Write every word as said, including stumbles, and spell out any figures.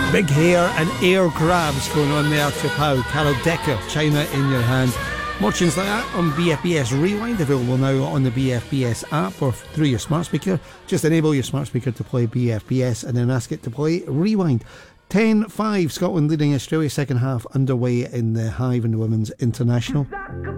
Big Hair and Air Crabs going on there to Pow. Carol Decker, China in Your Hand. More tunes like that on B F B S Rewind, available now on the B F B S app or through your smart speaker. Just enable your smart speaker to play B F B S and then ask it to play Rewind. ten five, Scotland leading Australia, second half underway in the Hive and the Women's International.